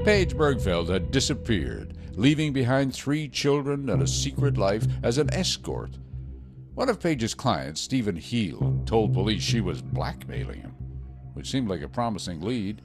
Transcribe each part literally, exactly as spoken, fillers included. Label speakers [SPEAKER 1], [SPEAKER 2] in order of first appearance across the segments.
[SPEAKER 1] Paige Bergfeld had disappeared, leaving behind three children and a secret life as an escort. One of Paige's clients, Stephen Heel, told police she was blackmailing him, which seemed like a promising lead.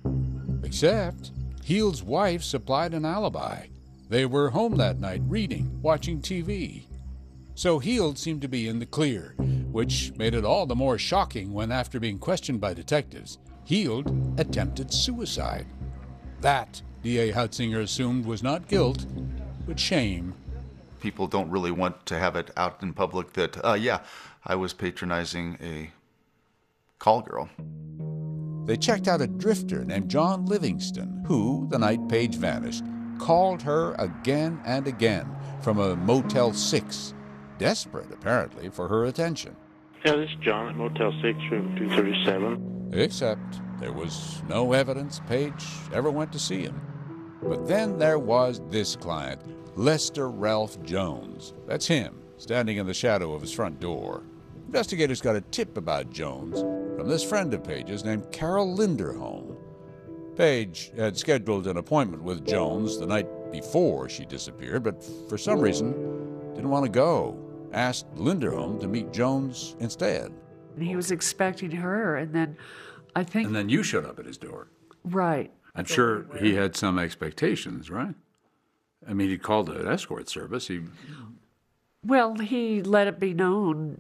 [SPEAKER 1] Except Heel's wife supplied an alibi. They were home that night reading, watching T V. So Heel seemed to be in the clear, which made it all the more shocking when, after being questioned by detectives, Heel attempted suicide. That, D A Hutzinger assumed, was not guilt, but shame.
[SPEAKER 2] People don't really want to have it out in public that, uh, yeah, I was patronizing a call girl.
[SPEAKER 1] They checked out a drifter named John Livingston, who, the night Paige vanished, called her again and again from a Motel six, desperate, apparently, for her attention.
[SPEAKER 3] Yeah, this is John at Motel six, room two thirty-seven.
[SPEAKER 1] Except there was no evidence Paige ever went to see him. But then there was this client, Lester Ralph Jones. That's him, standing in the shadow of his front door. Investigators got a tip about Jones from this friend of Paige's named Carol Linderholm. Paige had scheduled an appointment with Jones the night before she disappeared, but for some reason didn't want to go. Asked Linderholm to meet Jones instead.
[SPEAKER 4] He was expecting her, and then I think...
[SPEAKER 1] And then you showed up at his door.
[SPEAKER 4] Right.
[SPEAKER 1] I'm sure he had some expectations, right? I mean, he called an escort service. He...
[SPEAKER 4] Well, he let it be known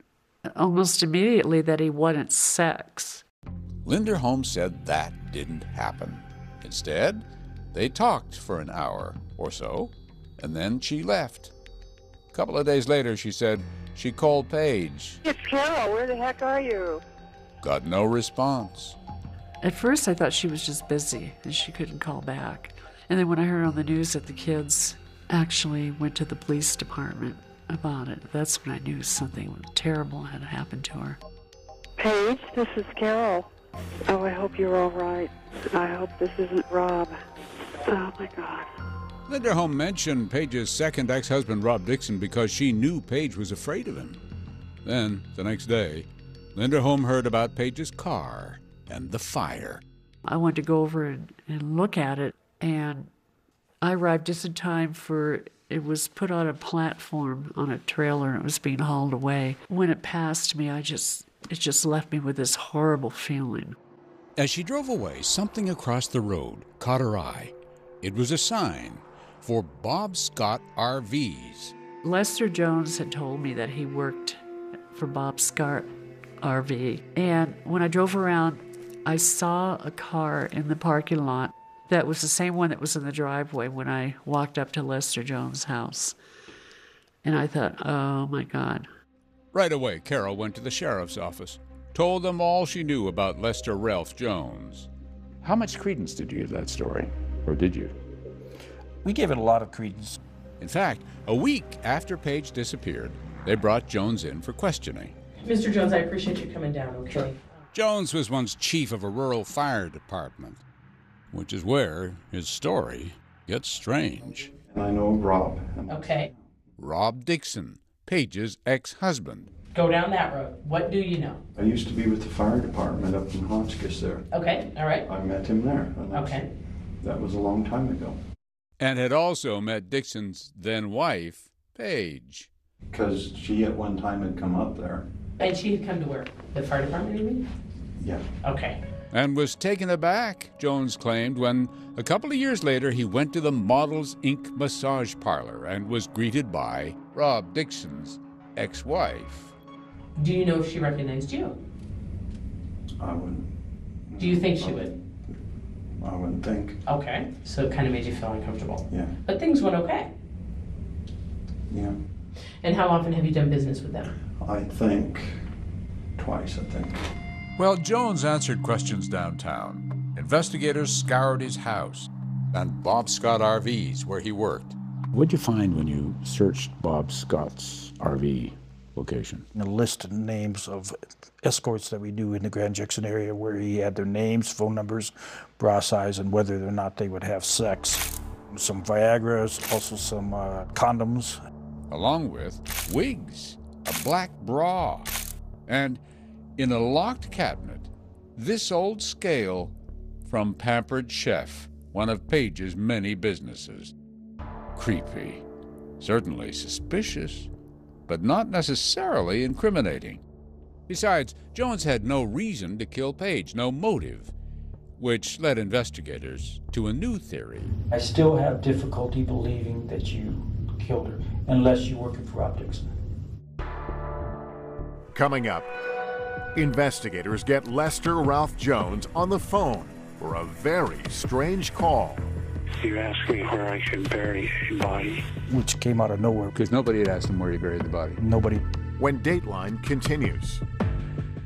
[SPEAKER 4] almost immediately that he wanted sex.
[SPEAKER 1] Linderholm said that didn't happen. Instead, they talked for an hour or so, and then she left. A couple of days later, she said she called Paige.
[SPEAKER 5] It's Carol. Where the heck are you?
[SPEAKER 1] Got no response.
[SPEAKER 4] At first, I thought she was just busy and she couldn't call back. And then when I heard on the news that the kids actually went to the police department about it, that's when I knew something terrible had happened to her.
[SPEAKER 5] Paige, this is Carol. Oh, I hope you're all right. I hope this isn't Rob. Oh, my God.
[SPEAKER 1] Linderholm mentioned Paige's second ex-husband, Rob Dixon, because she knew Paige was afraid of him. Then, the next day, Linderholm heard about Paige's car and the fire.
[SPEAKER 4] I wanted to go over and, and look at it, and I arrived just in time for it was put on a platform on a trailer, and it was being hauled away. When it passed me, I just it just left me with this horrible feeling.
[SPEAKER 1] As she drove away, something across the road caught her eye. It was a sign for Bob Scott R Vs.
[SPEAKER 4] Lester Jones had told me that he worked for Bob Scott R V. And when I drove around, I saw a car in the parking lot that was the same one that was in the driveway when I walked up to Lester Jones' house. And I thought, oh my God.
[SPEAKER 1] Right away, Carol went to the sheriff's office, told them all she knew about Lester Ralph Jones. How much credence did you give that story? Or did you?
[SPEAKER 6] We gave it a lot of credence.
[SPEAKER 1] In fact, a week after Paige disappeared, they brought Jones in for questioning.
[SPEAKER 7] Mister Jones, I appreciate you coming down, okay? Sure.
[SPEAKER 1] Jones was once chief of a rural fire department, which is where his story gets strange.
[SPEAKER 8] I know Rob.
[SPEAKER 7] Okay.
[SPEAKER 1] Rob Dixon, Paige's ex-husband.
[SPEAKER 7] Go down that road. What do you know?
[SPEAKER 8] I used to be with the fire department up in Hotchkiss there.
[SPEAKER 7] Okay, all right.
[SPEAKER 8] I met him there. And
[SPEAKER 7] okay.
[SPEAKER 8] That was a long time ago.
[SPEAKER 1] And had also met Dixon's then-wife, Paige.
[SPEAKER 8] Because she at one time had come up there.
[SPEAKER 7] And she had come to work? The fire department, you mean?
[SPEAKER 8] Yeah.
[SPEAKER 7] Okay.
[SPEAKER 1] And was taken aback, Jones claimed, when a couple of years later he went to the Models Incorporated massage parlor and was greeted by Rob Dixon's ex-wife.
[SPEAKER 7] Do you know if she recognized you?
[SPEAKER 8] I wouldn't.
[SPEAKER 7] Do you think she would?
[SPEAKER 8] I wouldn't think.
[SPEAKER 7] Okay. So it kind of made you feel uncomfortable.
[SPEAKER 8] Yeah.
[SPEAKER 7] But things went okay.
[SPEAKER 8] Yeah.
[SPEAKER 7] And how often have you done business with them?
[SPEAKER 8] I think twice, I think.
[SPEAKER 1] Well, Jones answered questions downtown. Investigators scoured his house and Bob Scott R Vs where he worked. What'd you find when you searched Bob Scott's R V location?
[SPEAKER 6] A list of names of escorts that we do in the Grand Junction area where he had their names, phone numbers, bra size, and whether or not they would have sex. Some Viagra's, also some uh, condoms.
[SPEAKER 1] Along with wigs, a black bra, and in a locked cabinet, this old scale from Pampered Chef, one of Page's many businesses. Creepy. Certainly suspicious, but not necessarily incriminating. Besides, Jones had no reason to kill Page, no motive, which led investigators to a new theory.
[SPEAKER 6] I still have difficulty believing that you killed her, unless you're working for Rob Dixon.
[SPEAKER 9] Coming up, investigators get Lester Ralph Jones on the phone for a very strange call.
[SPEAKER 3] You asked me where I should bury a body.
[SPEAKER 6] Which came out of nowhere.
[SPEAKER 1] Because nobody had asked him where he buried the body.
[SPEAKER 6] Nobody.
[SPEAKER 9] When Dateline continues.